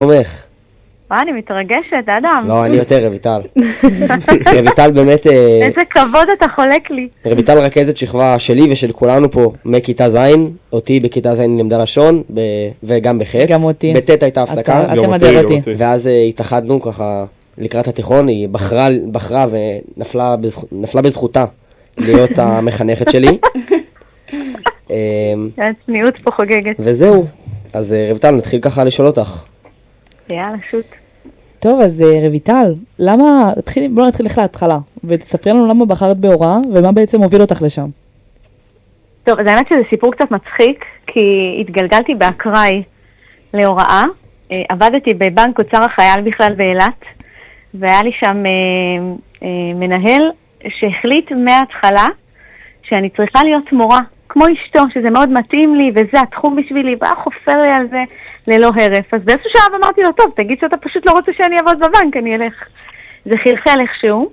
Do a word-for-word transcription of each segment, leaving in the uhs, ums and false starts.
תומך. וואי, אני מתרגשת, אדם. לא, אני יותר רויטל. רויטל באמת... איזה כבוד אתה חולק לי. רויטל רכזת שכבה שלי ושל כולנו פה מכיתה זין. אותי בכיתה זין לימדה לשון, וגם בחץ. גם אותי. בטט הייתה הפסקה. אתם מדבר אותי. ואז התאחדנו ככה לקראת התיכון, היא בחרה ונפלה בזכותה להיות המחנכת שלי. הצניעות פה חוגגת. וזהו. אז רויטל, נתחיל ככה לשאול אותך. יאללה, שוט. טוב, אז רויטל, למה, בואו נתחיל לך להתחלה, ותספרי לנו למה בחרת בהוראה, ומה בעצם הוביל אותך לשם. טוב, אז האמת שזה סיפור קצת מצחיק, כי התגלגלתי באקראי להוראה, עבדתי בבנק אוצר החייל בכלל באילת, והיה לי שם אה, אה, מנהל שהחליט מההתחלה שאני צריכה להיות מורה, כמו אשתו, שזה מאוד מתאים לי, וזה התחום בשבילי, והיה חופר לי על זה ללא הרף. אז באיזשהו שעה אמרתי לו, טוב, תגיד שאתה פשוט לא רוצה שאני אעבוד בבנק, אני אלך. זה חלחל איכשהו.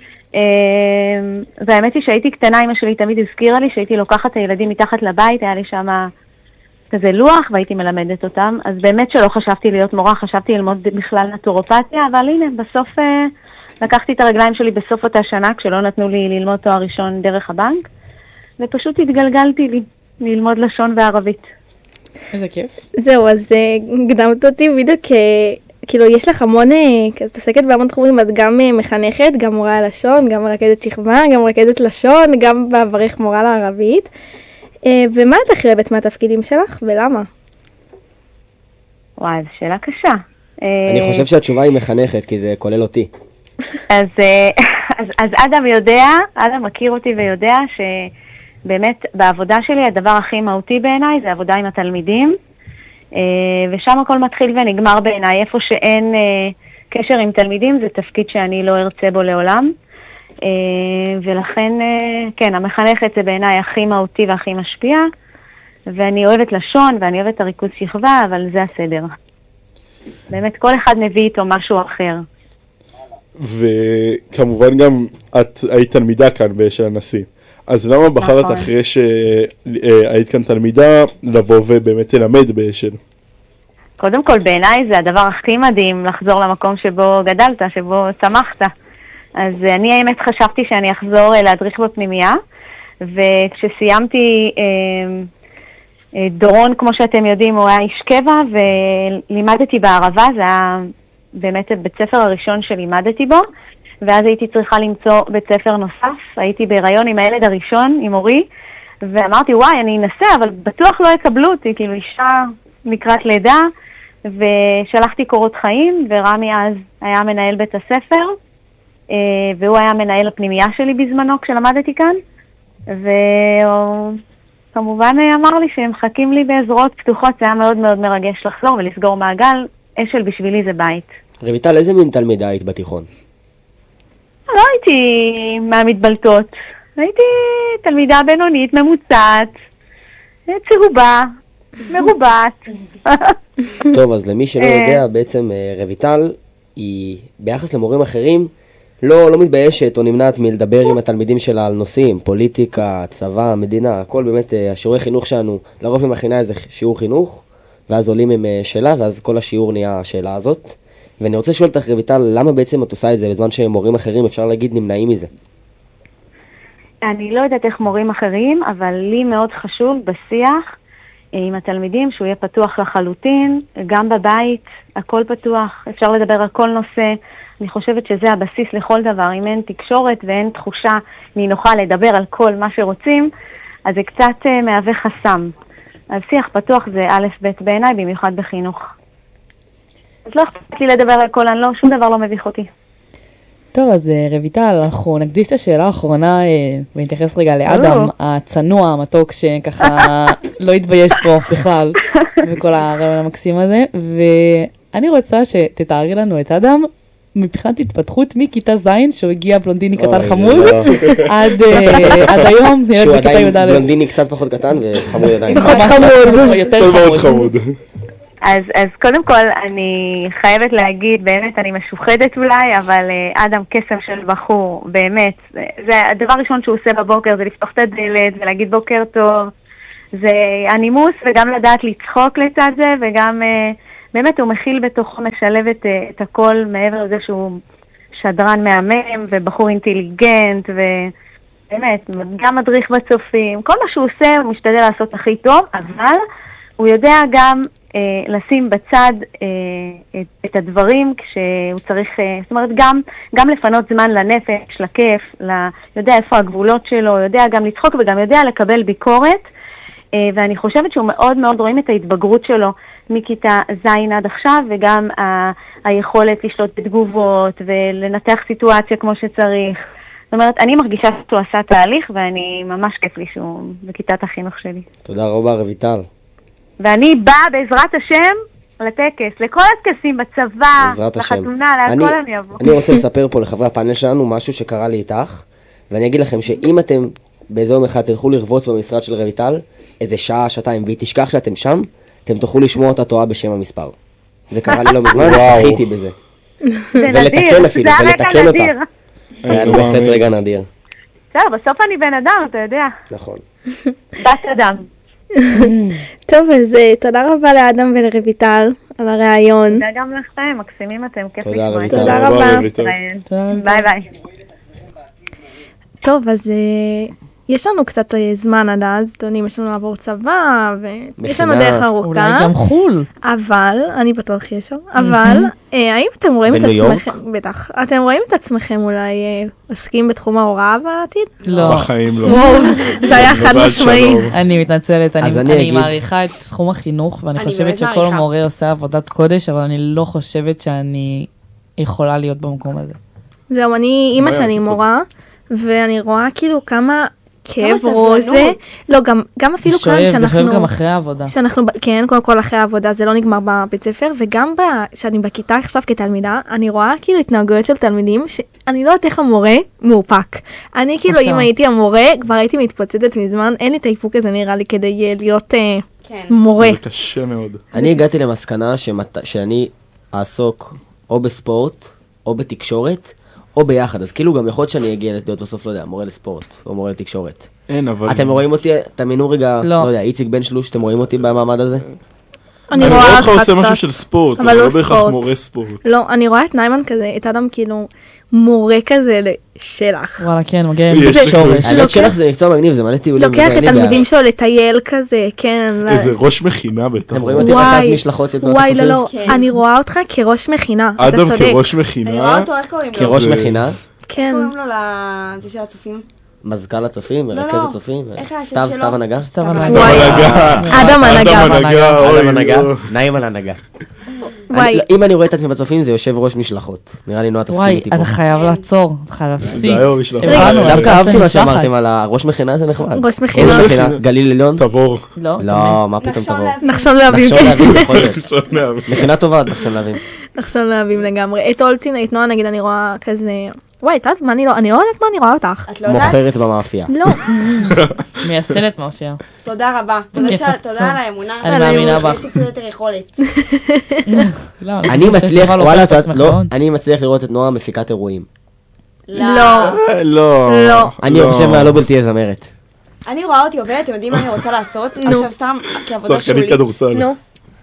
והאמת היא שהייתי קטנה, אמא שלי תמיד הזכירה לי שהייתי לוקחת את הילדים מתחת לבית, היה לי שם כזה לוח והייתי מלמדת אותם. אז באמת שלא חשבתי להיות מורה, חשבתי ללמוד בכלל נטורופתיה, אבל הנה, בסוף לקחתי את הרגליים שלי בסוף אותה שנה, כשלא נתנו לי ללמוד תואר ראשון דרך הבנק, ופשוט התגלגלתי לי ללמוד לשון וערבית. איזה כיף. זהו, אז הקדמת אותי בדיוק, כאילו יש לך המון, את עוסקת בהמון תחומים, את גם מחנכת, גם מורה לשון, גם מרכזת שכבה, גם מרכזת לשון, גם בעברך מורה לערבית. ומה את הכי אוהבת מהתפקידים שלך ולמה? וואי, זו שאלה קשה. אני חושב שהתשובה היא מחנכת, כי זה כולל אותי. אז, אז, אז אדם יודע, אדם מכיר אותי ויודע שבאמת בעבודה שלי הדבר הכי מהותי בעיניי זה עבודה עם התלמידים, ושם הכל מתחיל ונגמר בעיניי. איפה שאין קשר עם תלמידים זה תפקיד שאני לא ארצה בו לעולם, ולכן כן, המחנכת זה בעיניי הכי מהותי והכי משפיע, ואני אוהבת לשון ואני אוהבת הריכוז שכבה, אבל זה הסדר. באמת כל אחד מביא איתו משהו אחר. וכמובן גם את היית תלמידה כאן בשל הנשיא. אז למה בחרת נכון. אחרי שהיית כאן תלמידה לבוא ובאמת תלמד בשל? קודם כל בעיניי זה הדבר הכי מדהים לחזור למקום שבו גדלת, שבו צמחת. אז אני האמת חשבתי שאני אחזור להדריך בפנימייה, וכשסיימתי דורון, כמו שאתם יודעים, הוא היה איש קבע, ולימדתי בערבה, זה היה באמת בית ספר הראשון שלימדתי בו, ואז הייתי צריכה למצוא בית ספר נוסף, הייתי בהיריון עם הילד הראשון, עם אורי, ואמרתי, וואי, אני אנסה, אבל בטוח לא יקבלו אותי, כאילו אישה לקראת לידה, ושלחתי קורות חיים, ורמי אז היה מנהל בית הספר, והוא היה מנהל הפנימייה שלי בזמנו כשלמדתי כאן, וכמובן אמר לי שהם מחכים לי בעזרות פתוחות, זה היה מאוד מאוד מרגש לחזור ולסגור מעגל, אשל בשבילי זה בית. רויטל, איזה מין תלמידה היית בתיכון? לא הייתי מהמתבלטות, הייתי תלמידה בינונית, ממוצעת, צהובה, מרובעת. טוב, אז למי שלא יודע, בעצם רויטל היא ביחס למורים אחרים לא, לא מתביישת או נמנעת מלדבר עם התלמידים שלה על נושאים, פוליטיקה, צבא, מדינה, הכל באמת, השיעורי חינוך שלנו, לרוב היא מכינה איזה שיעור חינוך, ואז עולים עם שאלה, ואז כל השיעור נהיה השאלה הזאת. ואני רוצה לשאול אותך, רויטל, למה בעצם את עושה את זה, בזמן שמורים אחרים, אפשר להגיד, נמנעים מזה? אני לא יודעת איך מורים אחרים, אבל לי מאוד חשוב בשיח עם התלמידים, שהוא יהיה פתוח לחלוטין, גם בבית, הכל פתוח, אפשר לדבר על כל נושא. אני חושבת שזה הבסיס לכל דבר. אם אין תקשורת ואין תחושה נינוחה לדבר על כל מה שרוצים, אז זה קצת uh, מהווה חסם. אז שיח פתוח זה א' ב' בעיניי, במיוחד בחינוך. אז לא אכפת לי לדבר על כל, אני לא, שום דבר לא מביך אותי. טוב, אז רויטל, אנחנו נקדיש את השאלה האחרונה, ונתייחס רגע לאדם, הצנוע, המתוק, שככה לא יתבייש פה בכלל, בכל הרעיון המקסים הזה, ואני רוצה שתתארי לנו את אדם, מבחינת התפתחות מכיתה זין, שהוא הגיע בלונדיני קטן חמוד, עד היום, שהוא עדיין בלונדיני קצת פחות קטן, וחמוד עדיין. חמוד, יותר חמוד. אז, אז קודם כל אני חייבת להגיד, באמת אני משוחדת אולי, אבל אדם קסם של בחור, באמת. זה הדבר הראשון שהוא עושה בבוקר, זה לפתוח את הדלת ולהגיד בוקר טוב. זה הנימוס וגם לדעת לצחוק לצד זה, וגם uh, באמת הוא מכיל בתוכו, משלב את, את הכל מעבר לזה שהוא שדרן מהמם ובחור אינטליגנט ובאמת גם מדריך בצופים, כל מה שהוא עושה הוא משתדל לעשות הכי טוב, אבל הוא יודע גם אה, לשים בצד אה, את, את הדברים כשהוא צריך, אה, זאת אומרת גם, גם לפנות זמן לנפש, לכיף, ל, יודע איפה הגבולות שלו, יודע גם לצחוק וגם יודע לקבל ביקורת, אה, ואני חושבת שהוא מאוד מאוד רואים את ההתבגרות שלו מכיתה זין עד עכשיו, וגם ה, היכולת לשלוט בתגובות ולנתח סיטואציה כמו שצריך. זאת אומרת, אני מרגישה שהוא עשה תהליך, ואני ממש כיף לי שהוא בכיתת החינוך שלי. תודה רבה, רויטל. ואני באה בעזרת השם לטקס, לכל הטקסים בצבא, לחתונה, להכל אני אבוא. אני רוצה לספר פה לחברי הפאנל שלנו משהו שקרה לי איתך, ואני אגיד לכם שאם אתם באיזה יום אחד תלכו לרבוץ במשרד של רויטל, איזה שעה, שעתיים, והיא תשכח שאתם שם, אתם תוכלו לשמוע אותה טועה בשם המספר. זה קרה לי לא מזמן, חיתי בזה. ולתקן אפילו, ולתקן אותה. זה היה בהחלט רגע נדיר. בסדר, בסוף אני בן אדם, אתה יודע. נכון. בת אדם. טוב, אז תודה רבה לאדם ולרויטל על הרעיון. תודה גם לכם, מקסימים אתם, כיף לשמוע. תודה רויטל. תודה רבה. ביי ביי. טוב, אז יש לנו קצת זמן עד אז, דונים, יש לנו לעבור צבא, ויש לנו דרך ארוכה. אולי גם חול. אבל, אני בטוח יש שם, אבל, האם אתם רואים את עצמכם, בטח, אתם רואים את עצמכם אולי עוסקים בתחום ההוראה בעתיד? לא. בחיים לא. זה היה חד משמעי. אני מתנצלת, אני מעריכה את תחום החינוך, ואני חושבת שכל מורה עושה עבודת קודש, אבל אני לא חושבת שאני יכולה להיות במקום הזה. זהו, אני, אמא שאני מורה, ואני רואה כאילו כמה כאב רוזה, לא, גם, גם אפילו כאן שאנחנו... זה שואל גם אחרי העבודה. שאנחנו, כן, קודם כל אחרי העבודה, זה לא נגמר בבית ספר, וגם כשאני בכיתה עכשיו כתלמידה, אני רואה כאילו התנהגויות של תלמידים, שאני לא יודעת איך המורה מאופק. אני כאילו, אם הייתי המורה, כבר הייתי מתפוצצת מזמן, אין לי את האיפוק הזה נראה לי כדי להיות מורה. זה קשה מאוד. אני הגעתי למסקנה שאני אעסוק או בספורט, או בתקשורת, או ביחד, אז כאילו גם יכול להיות שאני אגיע להיות בסוף, לא יודע, מורה לספורט, או מורה לתקשורת. אין, אבל... אתם רואים אותי, תמינו רגע, לא יודע, איציק בן שלוש, אתם רואים אותי במעמד הזה? אני רואה אותך עושה משהו של ספורט, אבל לא בהכרח מורה ספורט. לא, אני רואה את ניימן כזה, את אדם כאילו מורה כזה לשלח. וואלה, כן, מגיע עם שורש. האמת שלך זה מקצוע מגניב, זה מלא טיולים. לוקח את התלמידים שלו לטייל כזה, כן. איזה ראש מכינה בטח. אתם רואים אותי בקו משלחות של תנועת הצופים? וואי, לא, לא, אני רואה אותך כראש מכינה, אתה אדם צודק. כראש מכינה. אני רואה אותו, איך קוראים לו? כראש מכינה? כן. איך קוראים לו לזה של הצופים? מזכ"ל הצופים, מרכז הצופים, סתיו, סתיו הנהגה? סתיו הנהגה. אדם הנהגה. אדם הנהגה, נעים על הנהגה. אם אני רואה את עצמי בצופים, זה יושב ראש משלחות. נראה לי נועה תסכים איתי פה. וואי, אתה חייב לעצור, אתה חייב להפסיק. זה היום משלחות. דווקא אהבתי מה שאמרתם על הראש מכינה, זה נחמד. ראש מכינה. גליל עליון? תבור. לא, מה פתאום תבור? נחשון להבים. נחשון להבים, יכול להיות. מכינה טובה, נחשון להבים. נחשון להבים לגמרי. את אולטין, את נועה, נגיד, אני רואה כזה... וואי, את יודעת מה אני לא... אני לא יודעת מה אני רואה אותך. את לא יודעת? מוכרת במאפיה. לא. מייסדת מאפיה. תודה רבה. תודה על האמונה. אני מאמינה בך. יש לי קצת יותר יכולת. אני מצליח, וואלה, לא, אני מצליח לראות את נועה מפיקת אירועים. לא. לא. לא. אני חושב מהלא בלתי תהיה זמרת. אני רואה אותי עובדת, אתם יודעים מה אני רוצה לעשות? עכשיו סתם כעבודה שולית. שחקנית כדורסל. נו.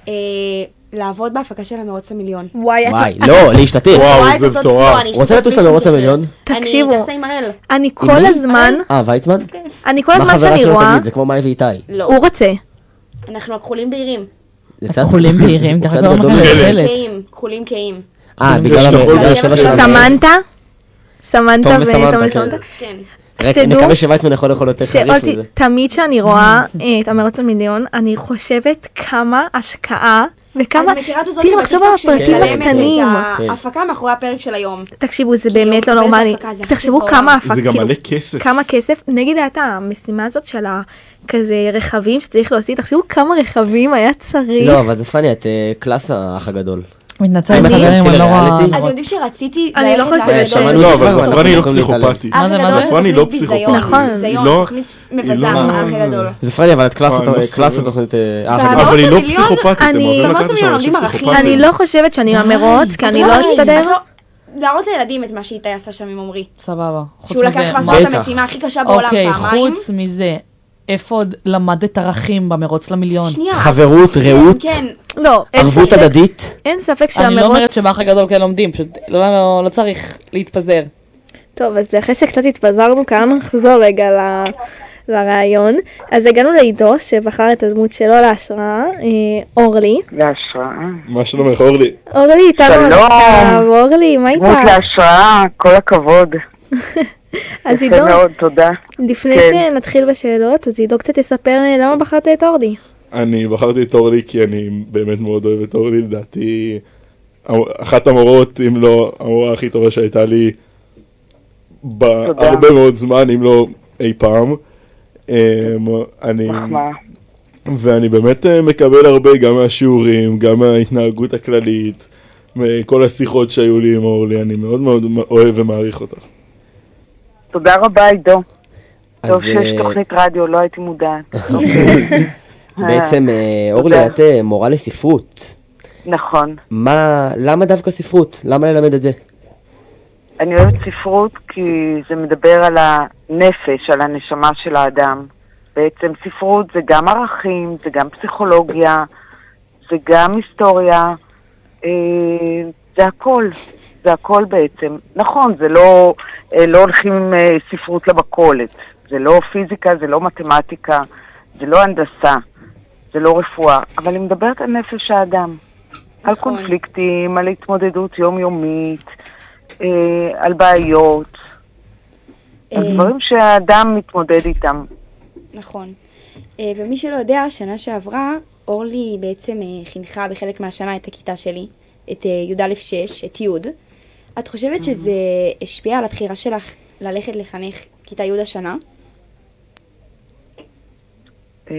לעבוד בהפקה של המרוץ המיליון. וואי, וואי, לא, להשתתף. וואו, זה מטורף. רוצה לטוס למרוץ המיליון? תקשיבו, אני טסה עם הראל. אני כל הזמן, אה, ויצמן? אני כל הזמן שאני רואה, זה כמו מאי ואיתי. לא. הוא רוצה. אנחנו הכחולים בהירים. הכחולים בהירים, ככה קוראים לך לחלת. קהים, כחולים קהים. אה, בגלל השבע שלנו. סמנטה? סמנטה תום וסמנטה, וסמנטה. כן. אני מקווה שוויצמן יכול יכול יותר חריף מזה. תמיד שאני רואה את המרוץ המיליון, אני חושבת כמה השקעה וכמה, תראי לחשוב על הפרטים הקטנים. ההפקה מאחורי הפרק של היום. תקשיבו, זה באמת לא נורמלי. תחשבו כמה הפקה, זה גם מלא כסף. כמה כסף, נגיד הייתה המשימה הזאת של כזה רכבים שצריך להוציא, תחשבו כמה רכבים היה צריך. לא, אבל זה פני, את קלאס האח הגדול. מתנצל בחברים, אני לא רואה... אתם יודעים שרציתי... אני לא חושבת ש... לא, אבל ספרני לא פסיכופתי. מה זה, מה זה? ספרני לא פסיכופתי. נכון. ביזיון, תוכנית מבזה, האח הגדול. זה פני, אבל את קלאס התוכנית האח הגדול. אבל היא לא פסיכופתית, הם אוהבים במרוץ לקחת המיליון שם לומדים אנשים ערכים. פסיכופתיים. אני לא חושבת שאני המרוץ, כי אני לא אצטדר. להראות לילדים את מה שאיתי עשה שם עם עמרי. סבבה. שהוא לקח לעשות את המשימה הכי קשה בעולם פעמיים. אוקיי, חוץ מזה, איפה עוד למדת ערכים במרוץ למיליון? שנייה. חברות, רעות, כן, לא, אין ערבות ספק- הדדית. אין ספק אני לא אומרת שהמרוץ... שבאח הגדול כן לומדים, פשוט לא, לא, לא צריך להתפזר. טוב, אז אחרי שקצת התפזרנו כאן, נחזור רגע ל... לרעיון. אז הגענו לעידו, שבחר את הדמות שלו להשראה, אה, אורלי. להשראה. מה שלומך, אורלי? אורלי, איתנו על שלום. הקו. אורלי, מה דמות איתך? להשראה, כל הכבוד. אז יפה עידו, מאוד, תודה. לפני כן. שנתחיל בשאלות, אז עידו קצת תספר אה, למה בחרת את אורלי. אני בחרתי את אורלי כי אני באמת מאוד אוהב את אורלי, לדעתי אחת המורות, אם לא המורה הכי טובה שהייתה לי בהרבה מאוד זמן, אם לא אי פעם. אני... מחמאה. ואני באמת מקבל הרבה גם מהשיעורים, גם מההתנהגות הכללית, מכל השיחות שהיו לי עם אורלי, אני מאוד מאוד אוהב ומעריך אותך. תודה רבה, עידו. אז, טוב שיש אה, תוכנית רדיו, לא הייתי מודעת. בעצם, אה, אורלי, תודה. את אה, מורה לספרות. נכון. מה, למה דווקא ספרות? למה ללמד את זה? אני אוהבת ספרות כי זה מדבר על הנפש, על הנשמה של האדם. בעצם ספרות זה גם ערכים, זה גם פסיכולוגיה, זה גם היסטוריה, אה, זה הכל, זה הכל בעצם. נכון, זה לא, אה, לא הולכים עם אה, ספרות למכולת, זה לא פיזיקה, זה לא מתמטיקה, זה לא הנדסה, זה לא רפואה, אבל היא מדברת על נפש האדם, על קונפליקטים, על התמודדות יומיומית, אה, על בעיות, על דברים שהאדם מתמודד איתם. נכון. אה, ומי שלא יודע, שנה שעברה, אורלי בעצם אה, חינכה בחלק מהשנה את הכיתה שלי, את אה, י"א שש, את י'. את חושבת שזה השפיע על הבחירה שלך ללכת לחנך כיתה י' השנה? אה,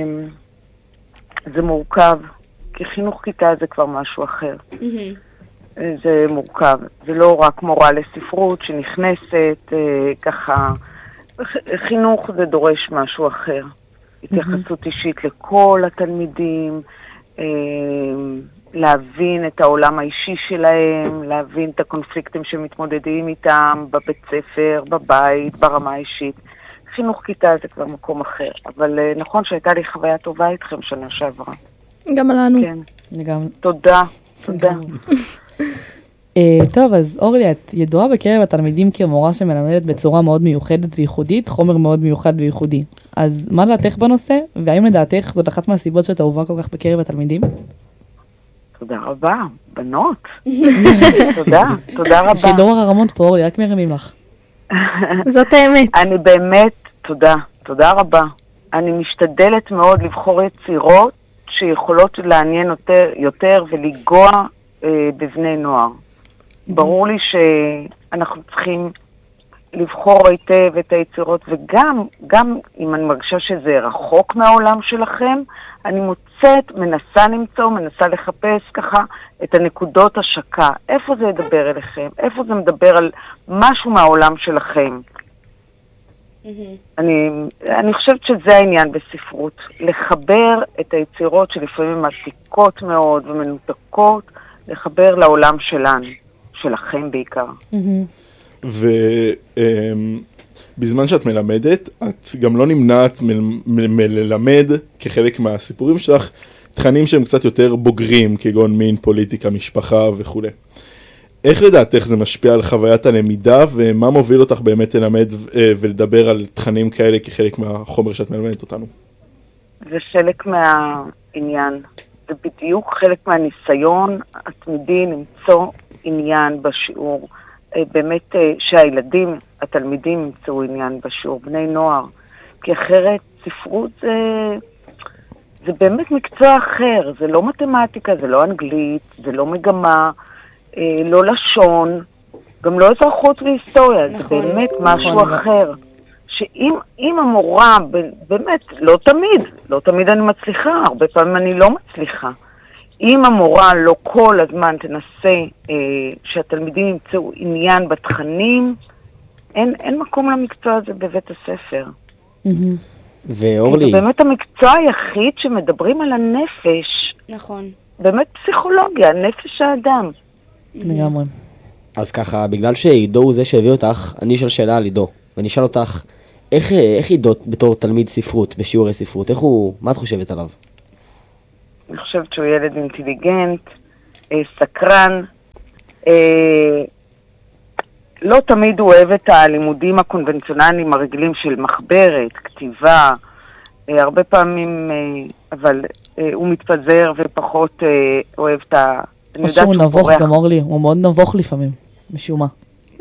זה מורכב, כי חינוך כיתה זה כבר משהו אחר. מהמם. אה, זה מורכב, זה לא רק מורה לספרות שנכנסת, אה, ככה, ח- חינוך זה דורש משהו אחר. התייחסות אישית לכל התלמידים, אה, להבין את העולם האישי שלהם, להבין את הקונפליקטים שמתמודדים איתם בבית ספר, בבית, ברמה האישית. חינוך כיתה זה כבר מקום אחר, אבל אה, נכון שהייתה לי חוויה טובה איתכם שנה שעברה. גם לנו. כן, לגמרי. תודה, תודה. אה, טוב, אז אורלי, את ידועה בקרב התלמידים כמורה שמלמדת בצורה מאוד מיוחדת וייחודית, חומר מאוד מיוחד וייחודי. אז מה דעתך בנושא, והאם לדעתך זאת אחת מהסיבות שאת אהובה כל כך בקרב התלמידים? תודה רבה, בנות. תודה, תודה רבה. שידור הרמות פה, אורלי, רק מרימים לך. זאת האמת. אני באמת, תודה, תודה רבה. אני משתדלת מאוד לבחור יצירות שיכולות לעניין יותר, יותר ולגוע אה, בבני נוער. ברור לי שאנחנו צריכים לבחור היטב את היצירות, וגם, גם אם אני מרגישה שזה רחוק מהעולם שלכם, אני מוצאת, מנסה למצוא, מנסה לחפש ככה את הנקודות השקה. איפה זה ידבר אליכם? איפה זה מדבר על משהו מהעולם שלכם? אני, אני חושבת שזה העניין בספרות, לחבר את היצירות שלפעמים עתיקות מאוד ומנותקות, לחבר לעולם שלנו, שלכם בעיקר. ובזמן שאת מלמדת, את גם לא נמנעת מללמד כחלק מהסיפורים שלך, תכנים שהם קצת יותר בוגרים, כגון מין, פוליטיקה, משפחה וכו'. איך לדעתך זה משפיע על חוויית הלמידה, ומה מוביל אותך באמת ללמד ולדבר על תכנים כאלה כחלק מהחומר שאת מלמדת אותנו? זה חלק מהעניין. זה בדיוק חלק מהניסיון התמידי למצוא עניין בשיעור. באמת שהילדים, התלמידים ימצאו עניין בשיעור, בני נוער. כי אחרת ספרות זה, זה באמת מקצוע אחר. זה לא מתמטיקה, זה לא אנגלית, זה לא מגמה. לא לשון, גם לא אזרחות והיסטוריה, נכון, זה באמת משהו נכון. אחר. שאם אם המורה, באמת, לא תמיד, לא תמיד אני מצליחה, הרבה פעמים אני לא מצליחה. אם המורה לא כל הזמן תנסה אה, שהתלמידים ימצאו עניין בתכנים, אין, אין מקום למקצוע הזה בבית הספר. ואורלי... זה באמת המקצוע היחיד שמדברים על הנפש. נכון. באמת פסיכולוגיה, נפש האדם. לגמרי. אז ככה, בגלל שעידו הוא זה שהביא אותך, אני אשאל שאלה על עידו. ואני אשאל אותך, איך, איך עידו בתור תלמיד ספרות, בשיעורי ספרות? איך הוא, מה את חושבת עליו? אני חושבת שהוא ילד אינטליגנט, אה, סקרן, אה, לא תמיד הוא אוהב את הלימודים הקונבנציונליים הרגילים של מחברת, כתיבה, אה, הרבה פעמים, אה, אבל אה, הוא מתפזר ופחות אה, אוהב את ה... או שהוא נבוך גם אורלי, הוא מאוד נבוך לפעמים, משום מה.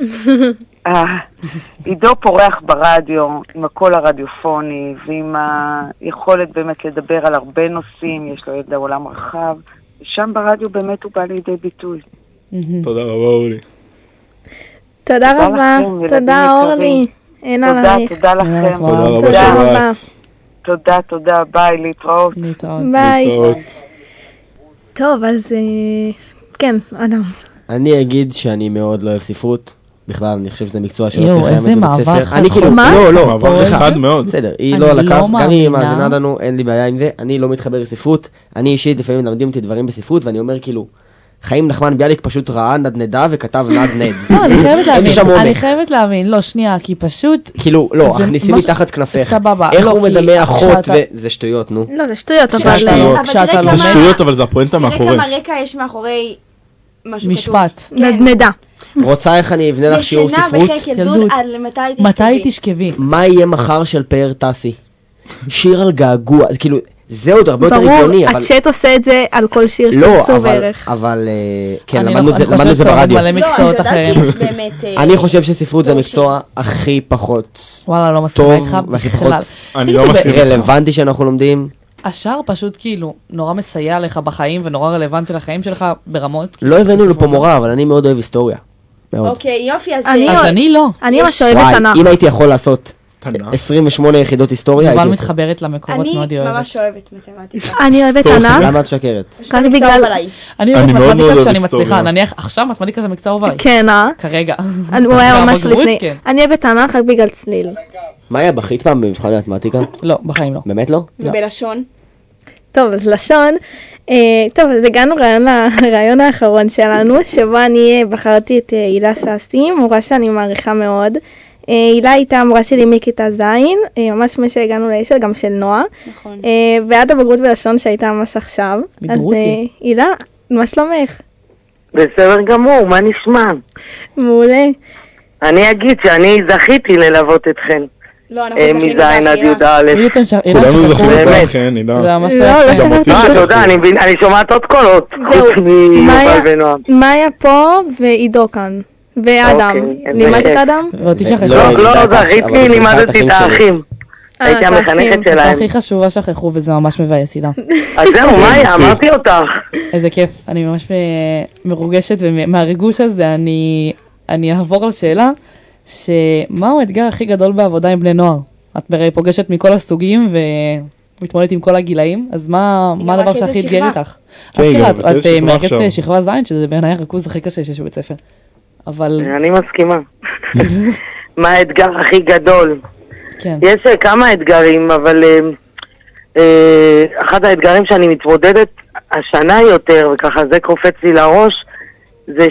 עידו פורח ברדיו, עם הקול הרדיופוני, ועם היכולת באמת לדבר על הרבה נושאים, יש לו ידע עולם רחב, ושם ברדיו באמת הוא בא לידי ביטוי. תודה רבה אורלי. תודה רבה, תודה אורלי. אין עלייך. תודה לכם. תודה רבה שבת. תודה, תודה, ביי, להתראות. ביי. טוב, אז כן, אדם. אני אגיד שאני מאוד לא אוהב ספרות. בכלל, אני חושב שזה מקצוע שלא יו, צריך איזה ללמד בבית מעבר ספר. אני חד. כאילו, מה? לא, לא, מעבר סליחה. חד מאוד. בסדר, היא אני לא על לא הקו, גם אם היא מאמינה. מאזינה לנו, אין לי בעיה עם זה. אני לא מתחבר לספרות. אני אישית, לפעמים מלמדים אותי דברים בספרות, ואני אומר כאילו, חיים נחמן ביאליק פשוט ראה נדנדה וכתב נד נד. לא, אני חייבת אין שם להבין, עומק. אני חייבת להבין, לא, שנייה, כי פשוט... כאילו, לא, זה הכניסי משהו- מתחת כנפך. סבבה, איך לא, הוא כי מדמה אחות, כשאתה- וזה שטויות, נו. לא, זה שטויות, זה אבל... שטויות. אבל כשאתה תראה לומד- זה כמה- שטויות, אבל זה הפואנטה תראה מאחורי. כמה רקע יש מאחורי משהו כתוב. משפט. כן. נדנדה. רוצה איך אני אבנה לך שיעור ישנה ספרות? בחיק ילדות ילדות. על מתי תשכבי. מתי תשכבי? מה יהיה מחר של פאר טסי? שיר על געגוע, זה כאילו, זה עוד הרבה יותר ברור, הגיוני, אבל... הצ'אט עושה את זה על כל שיר לא, שתרצו אבל, בערך. אבל, אה, כן, אני למדנו לא- את זה אני למדנו את זה חושבת שאתה ברדיו. לומד מלא לא, את מקצועות יודעת אחרים. שיש באמת... אה, אני חושב שספרות זה דורשים. המקצוע הכי פחות וואלה, לא מסכימה טוב איתך והכי בכלל. פחות אני לא מסכים איתך. רלוונטי שאנחנו לומדים. השאר פשוט כאילו נורא מסייע לך בחיים ונורא רלוונטי לחיים שלך ברמות. לא הבאנו לפה מורה, אבל אני מאוד אוהב היסטוריה. מאוד. אוקיי, יופי, אז... אני אה, אז אני לא. אני ממש אוהבת וואי, תנ"ך. אם הייתי יכול לעשות תנ"ך. עשרים ושמונה יחידות היסטוריה, יובל הייתי עושה. מתחברת למקורות, אני מאוד היא אוהבת. ממש אוהבת מתמטיקה. אני אוהבת טוב, תנ"ך. למה את שקרת? יש לי רק מקצוע בגלל- אהוב עליי. אני אני אוהבת מאוד מאוד מתמטיקה אוהב כשאני היסטוריה. מצליחה, נניח עכשיו מתמטיקה זה מקצוע אהוב עליי. כן, אה? כרגע. אני- הוא היה ממש בבגרות, לפני. כן. אני אוהבת תנ"ך רק בגלל צליל. מה היה בכית פעם במבחן מתמטיקה? לא, בחיים לא. באמת לא? ובלשון. טוב, אז לשון. אה, טוב, אז הגענו רעיון ל- לרעיון האחרון שלנו, שבו אני אה, בחרתי את אה, הילה ססי, מורה שאני מעריכה מאוד. אה, הילה הייתה המורה שלי מכיתה ז', אה, ממש מה שהגענו לאשל, גם של נועה. נכון. אה, ועד הבגרות בלשון שהייתה ממש עכשיו. אז בידרו אה, אותי. הילה, מה שלומך? בסדר גמור, מה נשמע? מעולה. אני אגיד שאני זכיתי ללוות אתכן. לא, אנחנו אה, זכינו מז' עד באחירה. י"א. אילן ש- אילן כולנו שכחו זוכרים אותו. באמת. אותך, כן, הילה. זה ממש לא, לא לא יפה. גם אותי. אה, זכיתי. תודה, אני מבין- אני שומעת עוד קולות. זהו. חוץ מאיה- מיובל ונועם. מאיה פה ועידו כאן. ואדם. אוקיי, איזה לימדת כיף. אדם? ואותי שכחו. לא, לא, אני לא, יודעת, אבל זכיתי, אני לימדתי את את האחים שלי. האחים. אה, הייתי את האחים. המחנכת את שלהם. הכי חשובה שכחו וזה ממש מבאס, הילה. אז זהו, מאיה, אמרתי אותך. איזה כיף. אני ממש מ- מרוגשת ומהריגוש הזה אני אני אעבור על שאלה, שמהו האתגר הכי גדול בעבודה עם בני נוער? את הרי פוגשת מכל הסוגים ומתמודדת עם כל הגילאים, אז מה היא מה גם הדבר רכזת שהכי אתגר שכבה. איתך? כן, אשכרה, גם את- רכזת את שכבה מרכזת עכשיו. שכבה ז', שזה בעיניי הריכוז הכי קשה שיש בבית ספר. אבל אני מסכימה. מה האתגר הכי גדול? כן, יש אה, כמה אתגרים, אבל אה, אה, אחד האתגרים שאני מתמודדת השנה יותר, וככה זה קופץ לי לראש, זה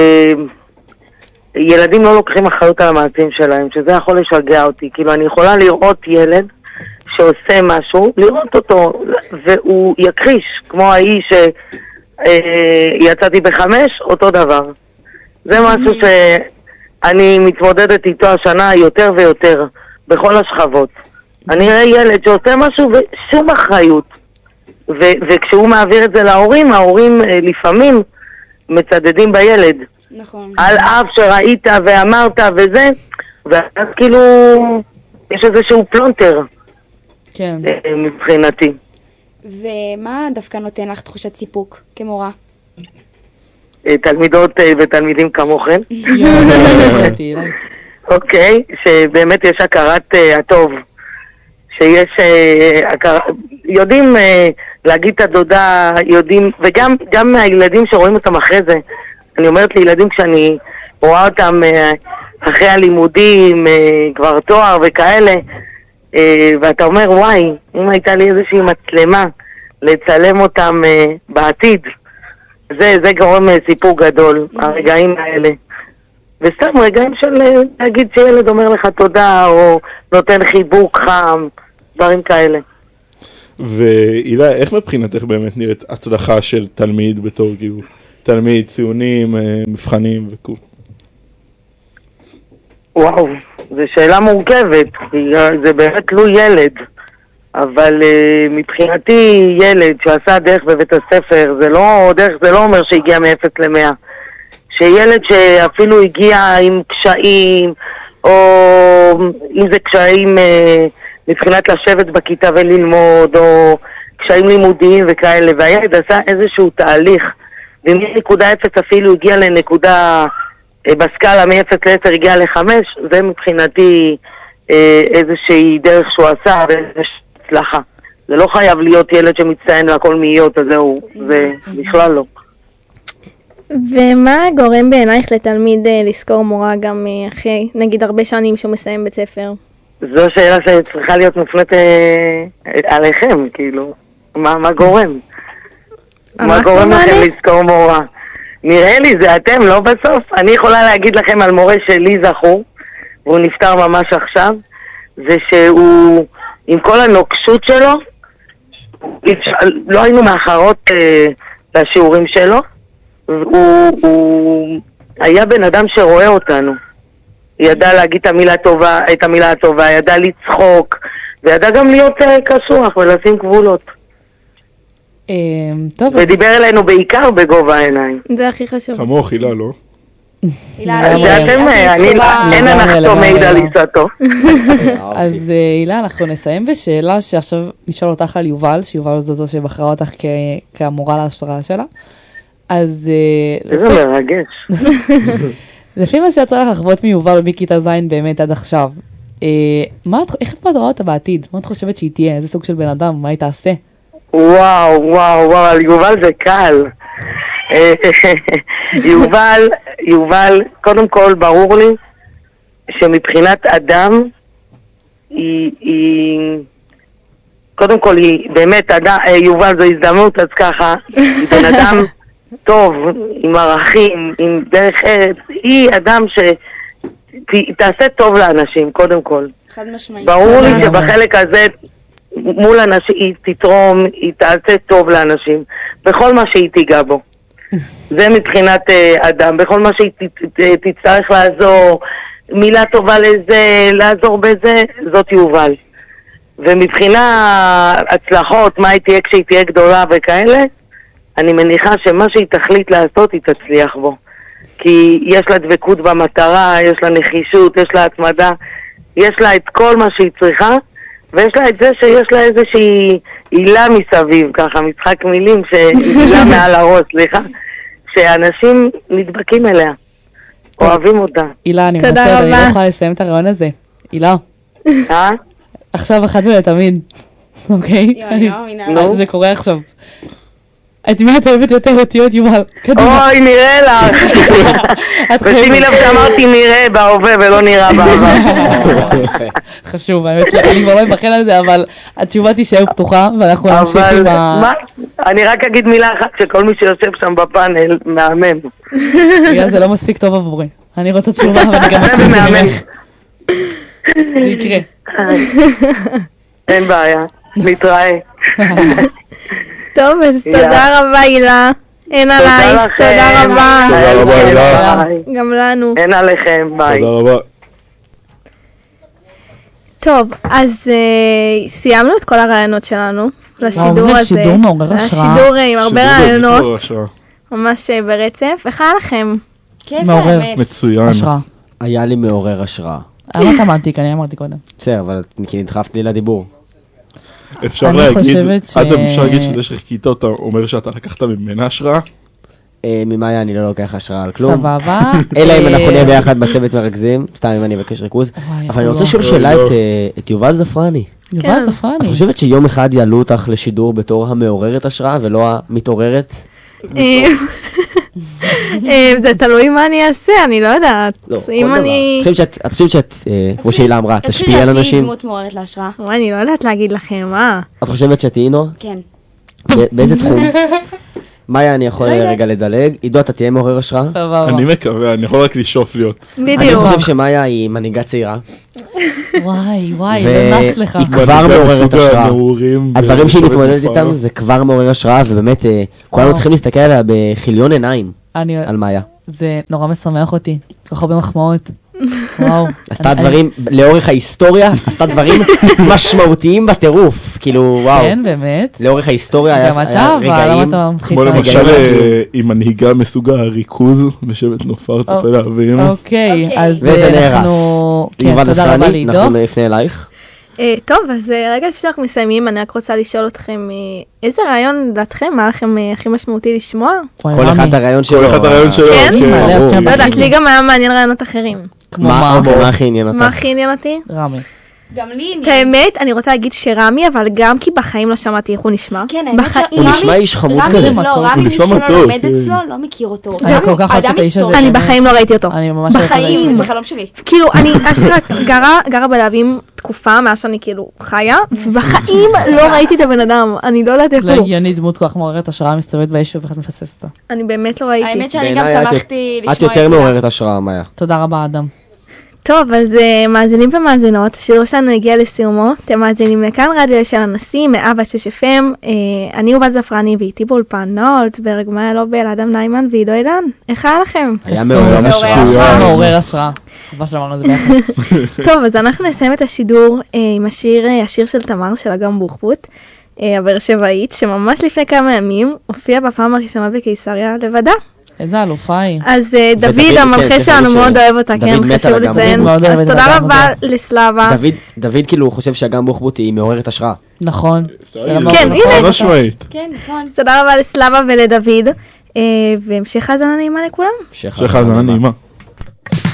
שילדים לא לוקחים אחריות על המעשים שלהם, שזה יכול לשגע אותי. כאילו, אני יכולה לראות ילד שעושה משהו, לראות אותו, והוא יכחיש, כמו האיש שיצאתי בחמש, אותו דבר. זה משהו שאני מתמודדת איתו השנה יותר ויותר, בכל השכבות. אני רואה ילד שעושה משהו ושום אחריות. ו- וכשהוא מעביר את זה להורים, ההורים אה, לפעמים מצדדים בילד. נכון. על אף שראית ואמרת וזה, ואז כאילו יש איזשהו פלונטר כן. אה, מבחינתי. ומה דווקא נותן לך תחושת סיפוק כמורה? אה, תלמידות אה, ותלמידים כמוכם. יואו, יואו, יואו, אוקיי, שבאמת יש הכרת uh, הטוב, שיש uh, הכר... יודעים uh, להגיד את הדודה, יודעים, וגם גם מהילדים שרואים אותם אחרי זה, אני אומרת לילדים כשאני רואה אותם uh, אחרי הלימודים, uh, כבר תואר וכאלה, uh, ואתה אומר וואי, אם הייתה לי איזושהי מצלמה לצלם אותם uh, בעתיד, זה, זה גורם uh, סיפור גדול, הרגעים האלה. וסתם רגעים של להגיד שילד אומר לך תודה, או נותן חיבוק חם, דברים כאלה. ואילה, איך מבחינתך באמת נראית הצלחה של תלמיד בתור כאילו, תלמיד, ציונים, מבחנים וכו'? וואו, זו שאלה מורכבת, זה באמת לא ילד, אבל uh, מבחינתי ילד שעשה דרך בבית הספר, זה לא, דרך זה לא אומר שהגיע מ-אפס למאה. שילד שאפילו הגיע עם קשיים, או אם זה קשיים uh, מבחינת לשבת בכיתה וללמוד, או קשיים לימודיים וכאלה, והילד עשה איזשהו תהליך, ומנקודה אפס אפילו הגיע לנקודה, uh, בסקאלה מ-אפס ל-עשר הגיע ל-חמש, זה מבחינתי uh, איזושהי דרך שהוא עשה, ואיזושהי הצלחה. זה לא חייב להיות ילד שמצטיין והכל מאיות, אז זהו, זה בכלל לא. ומה גורם בעינייך לתלמיד לזכור מורה גם אחרי, נגיד, הרבה שנים שהוא מסיים בית ספר? זו שאלה שצריכה להיות מופנית אה, עליכם, כאילו. מה, מה גורם? מה גורם לכם לזכור מורה? נראה לי, זה אתם, לא בסוף. אני יכולה להגיד לכם על מורה שלי זכור, והוא נפטר ממש עכשיו, זה שהוא, עם כל הנוקשות שלו, לא היינו מאחרות אה, לשיעורים שלו, הוא, הוא היה בן אדם שרואה אותנו. ידע להגיד את המילה הטובה, את המילה הטובה, ידע לצחוק, וידע גם להיות קשוח ולשים גבולות. ודיבר אלינו בעיקר בגובה העיניים. זה הכי חשוב. כמוך, הילה, לא? אין הנחתו מידע ליסתו. אז הילה, אנחנו נסיים בשאלה שעכשיו נשאל אותך על יובל, שיובל זו זו שבחרה אותך כמורה להשראה שלה. אז... איזה מרגש. לפי מה שיצא לך לחוות מיובל מכיתה ז' באמת עד עכשיו, איך את רואה אותה בעתיד? מה את חושבת שהיא תהיה? איזה סוג של בן אדם? מה היא תעשה? וואו, וואו, וואו, על יובל זה קל. יובל, יובל, קודם כל ברור לי שמבחינת אדם, היא, היא, קודם כל היא באמת, אדם, יובל זו הזדמנות, אז ככה, היא בן אדם טוב, עם ערכים, עם דרך ארץ, היא אדם שתעשה טוב לאנשים, קודם כל. חד משמעית. ברור לי שבחלק הזה, מול אנשים, היא תתרום, היא תעשה טוב לאנשים, בכל מה שהיא תיגע בו. זה מבחינת אדם, בכל מה שהיא תצטרך לעזור, מילה טובה לזה, לעזור בזה, זאת יובל. ומבחינה הצלחות, מה היא תהיה כשהיא תהיה גדולה וכאלה, אני מניחה שמה שהיא תחליט לעשות, היא תצליח בו. כי יש לה דבקות במטרה, יש לה נחישות, יש לה התמדה, יש לה את כל מה שהיא צריכה, ויש לה את זה שיש לה איזושהי עילה מסביב, ככה, משחק מילים, שעילה מעל הראש, סליחה, שאנשים נדבקים אליה, אוהבים אותה. הילה, אני מצטערת, אני לא יכולה לסיים את הרעיון הזה. הילה. אה? עכשיו אחת ולתמיד, אוקיי? זה קורה עכשיו. את מי את אוהבת יותר אותיות יובל? אוי, נראה לך. ושימי לב שאמרתי נראה בהווה ולא נראה בעבר. חשוב, האמת שאני כבר לא אבחן על זה, אבל התשובה תישאר פתוחה, ואנחנו נמשיך עם ה... אני רק אגיד מילה אחת, שכל מי שיושב שם בפאנל מהמם. זה לא מספיק טוב עבורי. אני רואה את התשובה, ואני גם מצאת ממך. זה יקרה. אין בעיה, נתראה. טוב, אז תודה רבה הילה, אין עלייך, תודה רבה. תודה רבה הילה. גם לנו. אין עליכם, ביי. תודה רבה. טוב, אז סיימנו את כל הרעיונות שלנו לשידור הזה. שידור מעורר השראה. שידור עם הרבה רעיונות. שידור השראה. ממש ברצף. איך היה לכם? כיף האמת. מצוין. השראה. היה לי מעורר השראה. אמרת אמנתיק, אני אמרתי קודם. בסדר, אבל כי נדחפת לי לדיבור. אפשר להגיד, אדם, אפשר להגיד שזה שחיכית אותה, אומר שאתה לקחת ממנה השראה? ממאיה אני לא לוקח השראה על כלום. סבבה. אלא אם אנחנו נהיה ביחד בצוות מרכזים, סתם אם אני אבקש ריכוז. אבל אני רוצה לשאול שאלה את יובל זפרני. יובל זפרני. את חושבת שיום אחד יעלו אותך לשידור בתור המעוררת השראה ולא המתעוררת? זה תלוי מה אני אעשה, אני לא יודעת. לא, כל דבר. את חושבת שאת, כמו שאילה אמרה, תשפיע על אנשים? דמות מעוררת להשראה. אני לא יודעת להגיד לכם, מה? את חושבת שאת אינו? כן. באיזה תחום? מאיה, אני יכול רגע לדלג. עידו, אתה תהיה מעורר השראה? סבבה. אני מקווה, אני יכול רק לשאוף להיות. אני בדיוק. חושב שמאיה היא מנהיגה צעירה. וואי, וואי, לא נס לך. והיא כבר מעוררת השראה. הנעורים הדברים שהיא ושבת מתמודדת מופעה. איתם זה כבר מעורר השראה, ובאמת אה, כולנו צריכים להסתכל עליה בחיליון עיניים אני- על מאיה. זה נורא משמח אותי. כל כך הרבה מחמאות. וואו. עשתה אני- דברים, לאורך ההיסטוריה, עשתה דברים משמעותיים בטירוף, כאילו וואו. כן, באמת. לאורך ההיסטוריה היה גם אתה, היה אבל למה רגעים, אתה מפחיד? כמו אותי? למשל רגעים. אה, היא מנהיגה מסוג הריכוז בשבט נופר צופה להבים. אוקיי, אוקיי. אז וזה אה, נהרס. אנחנו... כן, יובל תודה רבה נסרני, לעידו. אנחנו נפנה אלייך. אה, טוב, אז אה, רגע לפני שאנחנו מסיימים, אני רק רוצה לשאול אתכם, אה, איזה רעיון לדעתכם, מה לכם אה, הכי משמעותי לשמוע? וואי, כל רמי. אחד הרעיון שלו. כל אחד הרעיון שלו. כן? כן. מעלה ברור. עכשיו לא יודעת, בכי. לי גם היה מעניין רעיונות אחרים. כמו מה מה? מה הכי עניין מה אותך? הכי עניין אותי? רמי. גם לי את עניין. האמת, אני רוצה להגיד שרמי, אבל גם כי בחיים לא שמעתי איך הוא נשמע. כן, האמת בחיים- הוא נשמע איש חמוד רמי, כזה. לא, מתוק. רמי, הוא מי נשמע שלא מתוק, לומד כן. אצלו, לא מכיר אותו. אני זה כל כך אוהבת אדם את האיש הזה. היסטורי. אני בחיים לא ראיתי אותו. אני ממש אוהבת את בחיים. האיש הזה. זה חלום שלי. כאילו, אני אשכרה גרה, גרה בלהבים תקופה מאז שאני כאילו חיה, ובחיים לא ראיתי את הבן אדם, אני לא יודעת איפה לא הוא. הגיוני דמות כל כך מעוררת השראה מסתובבת ביישוב ואיך את מפספסת אותה. אני באמת לא ראיתי. האמת שאני גם בעיניי את- שמחתי לשמוע את יותר זה. מעוררת השראה, מאיה. תודה רבה, אדם. טוב, אז uh, מאזינים ומאזינות, השידור שלנו הגיע לסיומו. אתם מאזינים לכאן רדיו של הנשיא, מאה ושש אף אם. Uh, אני יובל זפרני ואיתי באולפן נועה הולצברג, מאיה לובל, אדם ניימן ועידו עידן. איך היה לכם? היה קסום. מעורר מעורר השראה. השראה. מעורר השראה. חבל שאמרנו את זה ביחד. טוב, אז אנחנו נסיים את השידור uh, עם השיר, uh, השיר של תמר של אגם בוחבוט, uh, הבאר שבעית, שממש לפני כמה ימים הופיע בפעם הראשונה בקיסריה לבדה. איזה אלופה היא. אז אה, ודוד, דוד כן, המנחה צריך שלנו להגיד מאוד ש- אוהב אותה, דוד כן, מת על חשוב אגם לציין. מאוד אוהב אז את תודה האדם רבה הזה. לסלאבה. דוד, דוד כאילו חושב שאגם בוחבוט היא מעוררת השראה. נכון. כן, כן, הנה. חד משמעית. כן, נכון. תודה רבה לסלאבה ולדוד, אה, והמשך האזנה נעימה לכולם. שחר. שלך האזנה נעימה.